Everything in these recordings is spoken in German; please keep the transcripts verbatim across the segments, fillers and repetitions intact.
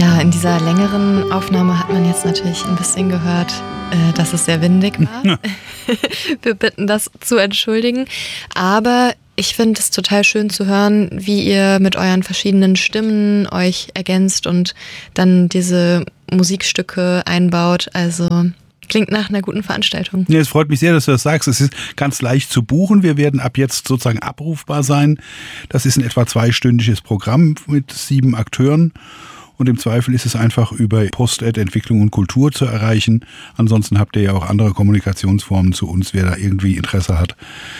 Ja, in dieser längeren Aufnahme hat man jetzt natürlich ein bisschen gehört, äh, dass es sehr windig war. Wir bitten das zu entschuldigen. Aber ich finde es total schön zu hören, wie ihr mit euren verschiedenen Stimmen euch ergänzt und dann diese Musikstücke einbaut. Also klingt nach einer guten Veranstaltung. Ja, es freut mich sehr, dass du das sagst. Es ist ganz leicht zu buchen. Wir werden ab jetzt sozusagen abrufbar sein. Das ist ein etwa zweistündiges Programm mit sieben Akteuren. Und im Zweifel ist es einfach über Post-Ad Entwicklung und Kultur zu erreichen. Ansonsten habt ihr ja auch andere Kommunikationsformen zu uns. Wer da irgendwie Interesse hat,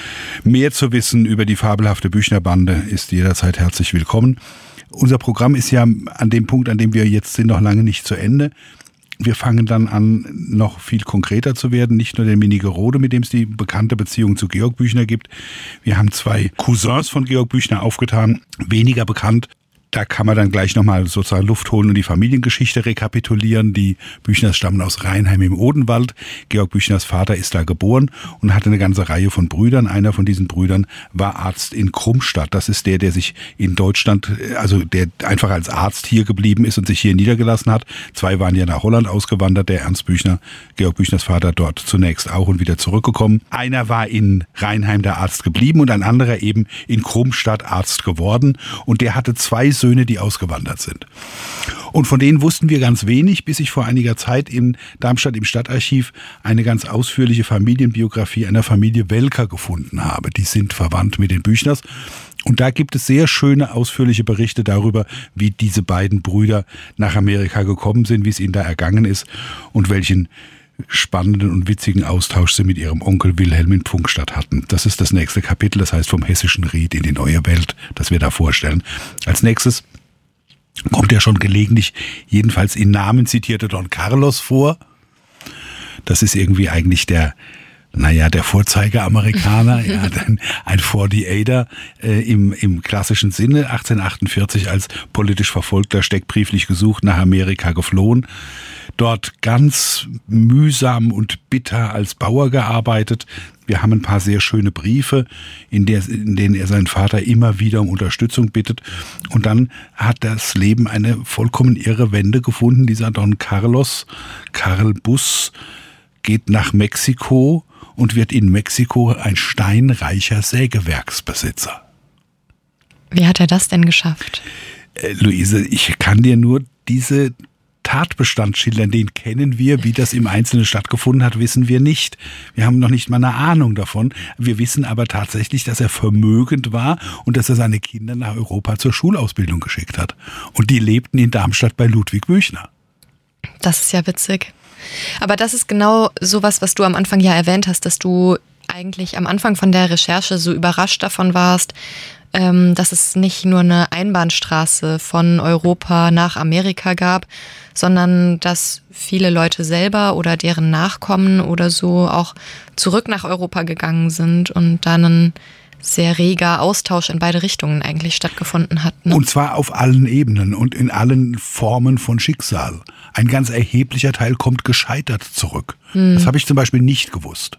mehr zu wissen über die fabelhafte Büchner-Bande, ist jederzeit herzlich willkommen. Unser Programm ist ja an dem Punkt, an dem wir jetzt sind, noch lange nicht zu Ende. Wir fangen dann an, noch viel konkreter zu werden. Nicht nur der Minigerode, mit dem es die bekannte Beziehung zu Georg Büchner gibt. Wir haben zwei Cousins von Georg Büchner aufgetan, weniger bekannt. Da kann man dann gleich nochmal sozusagen Luft holen und die Familiengeschichte rekapitulieren. Die Büchners stammen aus Rheinheim im Odenwald. Georg Büchners Vater ist da geboren und hatte eine ganze Reihe von Brüdern. Einer von diesen Brüdern war Arzt in Krummstadt. Das ist der, der sich in Deutschland, also der einfach als Arzt hier geblieben ist und sich hier niedergelassen hat. Zwei waren ja nach Holland ausgewandert. Der Ernst Büchner, Georg Büchners Vater, dort zunächst auch und wieder zurückgekommen. Einer war in Rheinheim der Arzt geblieben und ein anderer eben in Krummstadt Arzt geworden. Und der hatte zwei Söhne, die ausgewandert sind. Und von denen wussten wir ganz wenig, bis ich vor einiger Zeit in Darmstadt im Stadtarchiv eine ganz ausführliche Familienbiografie einer Familie Welker gefunden habe. Die sind verwandt mit den Büchners. Und da gibt es sehr schöne, ausführliche Berichte darüber, wie diese beiden Brüder nach Amerika gekommen sind, wie es ihnen da ergangen ist und welchen spannenden und witzigen Austausch sie mit ihrem Onkel Wilhelm in Pfungstadt hatten. Das ist das nächste Kapitel, das heißt vom hessischen Ried in die neue Welt, das wir da vorstellen. Als nächstes kommt ja schon gelegentlich, jedenfalls in Namen zitierte Don Carlos vor. Das ist irgendwie eigentlich der, naja, der Vorzeigeamerikaner, ja, ein forty-eighter äh, im, im klassischen Sinne, achtzehnhundertachtundvierzig als politisch Verfolgter steckbrieflich gesucht, nach Amerika geflohen. Dort ganz mühsam und bitter als Bauer gearbeitet. Wir haben ein paar sehr schöne Briefe, in, der, in denen er seinen Vater immer wieder um Unterstützung bittet. Und dann hat das Leben eine vollkommen irre Wende gefunden. Dieser Don Carlos, Karl Buss, geht nach Mexiko und wird in Mexiko ein steinreicher Sägewerksbesitzer. Wie hat er das denn geschafft? Äh, Luise, ich kann dir nur diese Tatbestand schildern, den kennen wir. Wie das im Einzelnen stattgefunden hat, wissen wir nicht. Wir haben noch nicht mal eine Ahnung davon. Wir wissen aber tatsächlich, dass er vermögend war und dass er seine Kinder nach Europa zur Schulausbildung geschickt hat. Und die lebten in Darmstadt bei Ludwig Büchner. Das ist ja witzig. Aber das ist genau sowas, was du am Anfang ja erwähnt hast, dass du eigentlich am Anfang von der Recherche so überrascht davon warst, dass es nicht nur eine Einbahnstraße von Europa nach Amerika gab, sondern dass viele Leute selber oder deren Nachkommen oder so auch zurück nach Europa gegangen sind und dann ein sehr reger Austausch in beide Richtungen eigentlich stattgefunden hat. Ne? Und zwar auf allen Ebenen und in allen Formen von Schicksal. Ein ganz erheblicher Teil kommt gescheitert zurück. Hm. Das habe ich zum Beispiel nicht gewusst.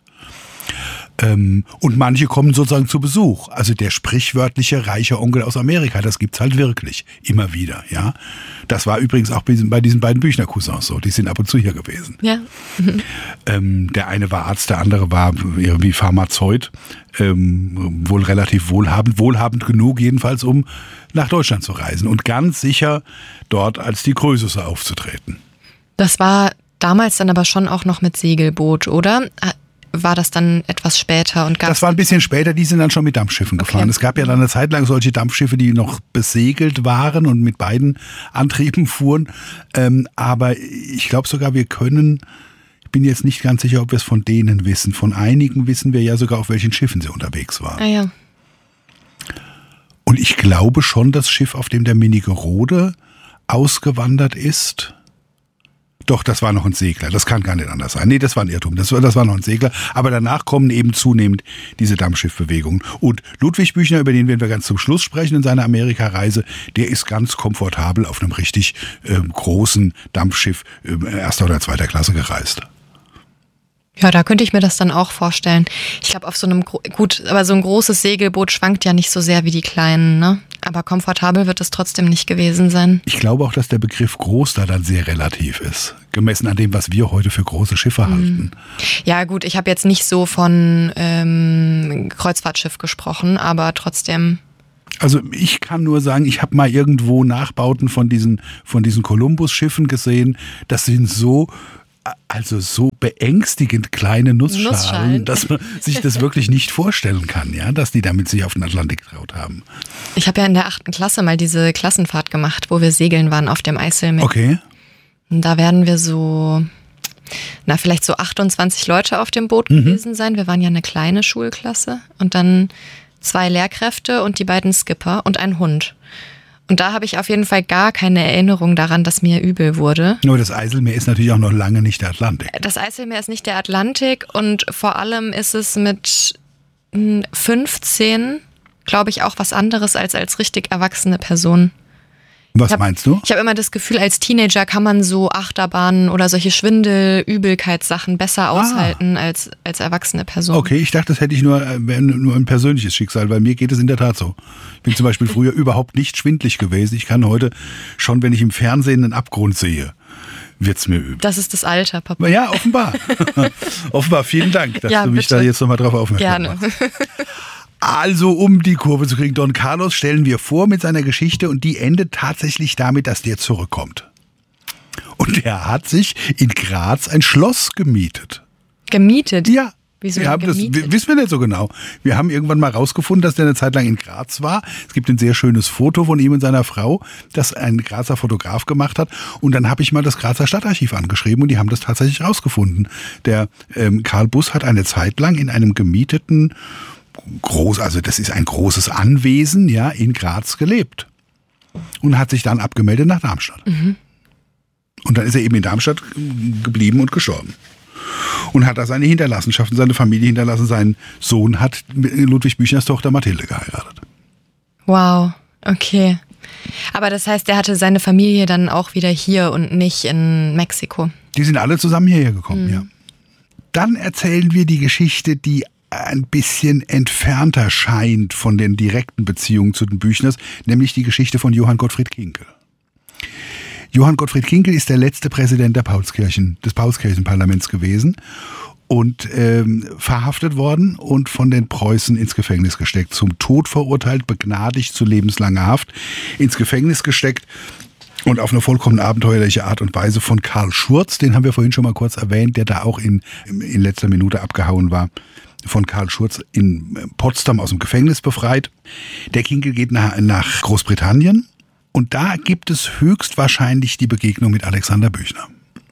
Und manche kommen sozusagen zu Besuch. Also der sprichwörtliche reiche Onkel aus Amerika, das gibt's halt wirklich immer wieder. Ja, das war übrigens auch bei diesen beiden Büchner-Cousins so. Die sind ab und zu hier gewesen. Ja. Mhm. Ähm, der eine war Arzt, der andere war irgendwie Pharmazeut. Ähm, wohl relativ wohlhabend, wohlhabend genug jedenfalls, um nach Deutschland zu reisen. Und ganz sicher dort als die Krösusse aufzutreten. Das war damals dann aber schon auch noch mit Segelboot, oder? War das dann etwas später? Und das war ein bisschen später, die sind dann schon mit Dampfschiffen gefahren. Okay. Es gab ja dann eine Zeit lang solche Dampfschiffe, die noch besegelt waren und mit beiden Antrieben fuhren. Ähm, aber ich glaube sogar, wir können, ich bin jetzt nicht ganz sicher, ob wir es von denen wissen. Von einigen wissen wir ja sogar, auf welchen Schiffen sie unterwegs waren. Ah ja. Und ich glaube schon, das Schiff, auf dem der Minigerode ausgewandert ist. Doch, das war noch ein Segler. Das kann gar nicht anders sein. Nee, das war ein Irrtum. Das war, das war noch ein Segler. Aber danach kommen eben zunehmend diese Dampfschiffbewegungen. Und Ludwig Büchner, über den werden wir ganz zum Schluss sprechen in seiner Amerikareise, der ist ganz komfortabel auf einem richtig äh, großen Dampfschiff äh, erster oder zweiter Klasse gereist. Ja, da könnte ich mir das dann auch vorstellen. Ich glaube, auf so einem, gut, aber so ein großes Segelboot schwankt ja nicht so sehr wie die kleinen, ne? Aber komfortabel wird es trotzdem nicht gewesen sein. Ich glaube auch, dass der Begriff groß da dann sehr relativ ist, gemessen an dem, was wir heute für große Schiffe halten. Ja gut, ich habe jetzt nicht so von ähm, Kreuzfahrtschiff gesprochen, aber trotzdem... Also ich kann nur sagen, ich habe mal irgendwo Nachbauten von diesen, von diesen Columbus-Schiffen gesehen. Das sind so... Also so beängstigend kleine Nussschalen, Nussschalen, dass man sich das wirklich nicht vorstellen kann, ja, dass die damit sich auf den Atlantik getraut haben. Ich habe ja in der achten Klasse mal diese Klassenfahrt gemacht, wo wir segeln waren auf dem Eiselmeer. Okay. Und da werden wir so, na vielleicht so achtundzwanzig Leute auf dem Boot mhm. gewesen sein. Wir waren ja eine kleine Schulklasse und dann zwei Lehrkräfte und die beiden Skipper und ein Hund. Und da habe ich auf jeden Fall gar keine Erinnerung daran, dass mir übel wurde. Nur das Eiselmeer ist natürlich auch noch lange nicht der Atlantik. Das Eiselmeer ist nicht der Atlantik und vor allem ist es mit fünfzehn, glaube ich, auch was anderes als als richtig erwachsene Person. Was hab, meinst du? Ich habe immer das Gefühl, als Teenager kann man so Achterbahnen oder solche Schwindel-, Übelkeitssachen besser aushalten ah. als, als erwachsene Person. Okay, ich dachte, das hätte ich nur, nur ein persönliches Schicksal, weil mir geht es in der Tat so. Ich bin zum Beispiel früher überhaupt nicht schwindlig gewesen. Ich kann heute schon, wenn ich im Fernsehen einen Abgrund sehe, wird's mir übel. Das ist das Alter, Papa. Ja, offenbar. offenbar, vielen Dank, dass ja, du mich bitte. da jetzt nochmal drauf aufmerksam machst. Gerne. Also, um die Kurve zu kriegen, Don Carlos stellen wir vor mit seiner Geschichte und die endet tatsächlich damit, dass der zurückkommt. Und er hat sich in Graz ein Schloss gemietet. Gemietet? Ja. Wieso wir haben gemietet? Das wissen wir nicht so genau. Wir haben irgendwann mal rausgefunden, dass der eine Zeit lang in Graz war. Es gibt ein sehr schönes Foto von ihm und seiner Frau, das ein Grazer Fotograf gemacht hat. Und dann habe ich mal das Grazer Stadtarchiv angeschrieben und die haben das tatsächlich rausgefunden. Der ähm, Karl Buss hat eine Zeit lang in einem gemieteten groß, also das ist ein großes Anwesen, ja, in Graz gelebt. Und hat sich dann abgemeldet nach Darmstadt. Mhm. Und dann ist er eben in Darmstadt geblieben und gestorben. Und hat da seine Hinterlassenschaften, seine Familie hinterlassen. Sein Sohn hat Ludwig Büchners Tochter Mathilde geheiratet. Wow, okay. Aber das heißt, er hatte seine Familie dann auch wieder hier und nicht in Mexiko? Die sind alle zusammen hierher gekommen, mhm. ja. Dann erzählen wir die Geschichte, die ein bisschen entfernter scheint von den direkten Beziehungen zu den Büchners, nämlich die Geschichte von Johann Gottfried Kinkel. Johann Gottfried Kinkel ist der letzte Präsident der Paulskirchen, des Paulskirchenparlaments gewesen und ähm, verhaftet worden und von den Preußen ins Gefängnis gesteckt, zum Tod verurteilt, begnadigt zu lebenslanger Haft, ins Gefängnis gesteckt. Und auf eine vollkommen abenteuerliche Art und Weise von Karl Schurz, den haben wir vorhin schon mal kurz erwähnt, der da auch in, in letzter Minute abgehauen war, von Karl Schurz in Potsdam aus dem Gefängnis befreit. Der Kinkel geht nach, nach Großbritannien und da gibt es höchstwahrscheinlich die Begegnung mit Alexander Büchner.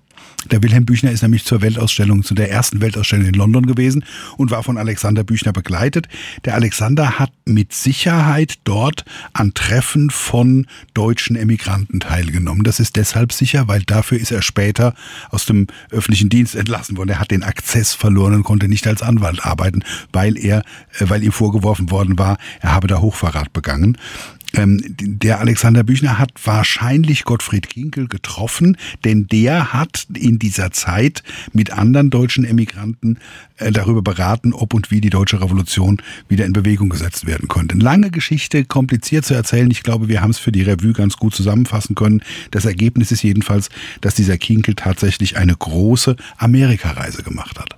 Der Wilhelm Büchner ist nämlich zur Weltausstellung, zu der ersten Weltausstellung in London gewesen und war von Alexander Büchner begleitet. Der Alexander hat mit Sicherheit dort an Treffen von deutschen Emigranten teilgenommen. Das ist deshalb sicher, weil dafür ist er später aus dem öffentlichen Dienst entlassen worden. Er hat den Akzess verloren und konnte nicht als Anwalt arbeiten, weil er, weil ihm vorgeworfen worden war, er habe da Hochverrat begangen. Ähm, der Alexander Büchner hat wahrscheinlich Gottfried Kinkel getroffen, denn der hat in dieser Zeit mit anderen deutschen Emigranten äh, darüber beraten, ob und wie die deutsche Revolution wieder in Bewegung gesetzt werden konnte. Lange Geschichte, kompliziert zu erzählen. Ich glaube, wir haben es für die Revue ganz gut zusammenfassen können. Das Ergebnis ist jedenfalls, dass dieser Kinkel tatsächlich eine große Amerikareise gemacht hat.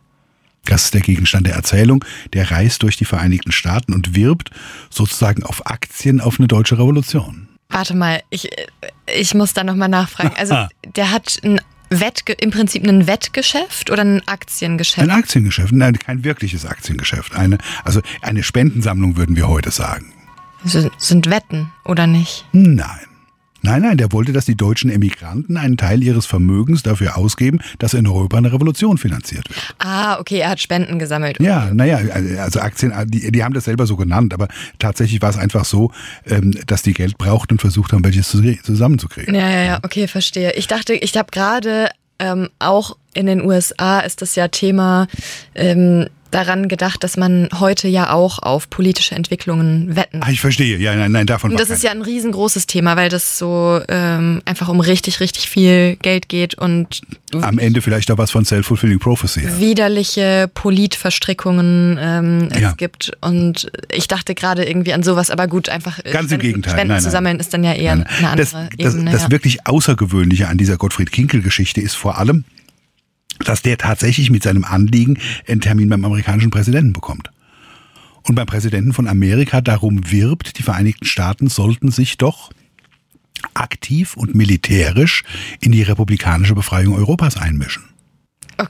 Das ist der Gegenstand der Erzählung. Der reist durch die Vereinigten Staaten und wirbt sozusagen auf Aktien auf eine deutsche Revolution. Warte mal, ich, ich muss da nochmal nachfragen. Also der hat ein Wettge- im Prinzip ein Wettgeschäft oder ein Aktiengeschäft? Ein Aktiengeschäft, nein, kein wirkliches Aktiengeschäft. Eine, also eine Spendensammlung würden wir heute sagen. Also sind Wetten, oder nicht? Nein. Nein, nein, der wollte, dass die deutschen Emigranten einen Teil ihres Vermögens dafür ausgeben, dass in Europa eine Revolution finanziert wird. Ah, okay, er hat Spenden gesammelt. Ja, naja, also Aktien, die, die haben das selber so genannt, aber tatsächlich war es einfach so, dass die Geld brauchten und versucht haben, welches zusammenzukriegen. Ja, ja, ja, okay, verstehe. Ich dachte, ich habe gerade ähm, auch in den U S A ist das ja Thema, ähm, daran gedacht, dass man heute ja auch auf politische Entwicklungen wetten. Ah, ich verstehe. Ja, nein, nein, davon. Und das ist ja ein riesengroßes Thema, weil das so ähm, einfach um richtig, richtig viel Geld geht und am Ende vielleicht auch was von Self-Fulfilling Prophecy. Ja. Widerliche Politverstrickungen ähm, es ja. gibt. Und ich dachte gerade irgendwie an sowas, aber gut, einfach ganz im Gegenteil. Spenden nein, zu nein. sammeln ist dann ja eher nein, nein. eine andere das, das, Ebene. Das ja. wirklich Außergewöhnliche an dieser Gottfried Kinkel-Geschichte ist vor allem, dass der tatsächlich mit seinem Anliegen einen Termin beim amerikanischen Präsidenten bekommt. Und beim Präsidenten von Amerika darum wirbt, die Vereinigten Staaten sollten sich doch aktiv und militärisch in die republikanische Befreiung Europas einmischen.